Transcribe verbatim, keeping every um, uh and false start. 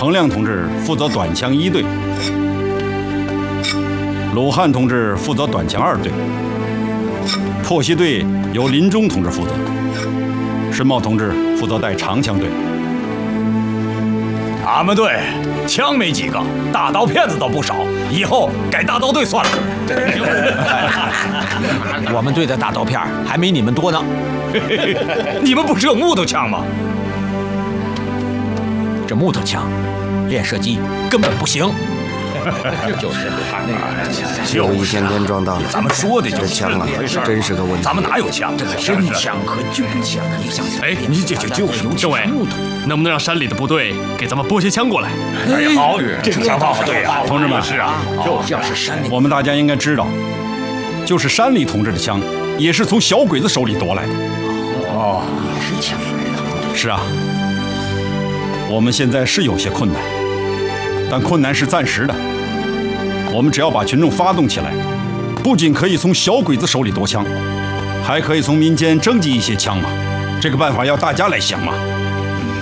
彭亮同志负责短枪一队，鲁汉同志负责短枪二队，破袭队由林中同志负责，申茂同志负责带长枪队。 俺们队枪没几个，大刀片子倒不少，以后改大刀队算了。 我们队的大刀片还没你们多呢。 你们不是有木头枪吗？ 这木头枪练射击根本不行。 就是那个， 就一天天撞到了。 咱们说的就是这枪啊，真是个问题。 咱们哪有枪？ 这个真枪和旧枪，你想想， 哎， 你这就就是政委，能不能让山里的部队给咱们拨些枪过来？ 哎，好，这个想法好，对呀， 同志们， 是啊， 就要是山里， 我们大家应该知道，就是山里同志的枪，也是从小鬼子手里夺来的。 哦， 也是枪来的。 是啊，我们现在是有些困难，但困难是暂时的。我们只要把群众发动起来，不仅可以从小鬼子手里夺枪，还可以从民间征集一些枪嘛。这个办法要大家来想嘛。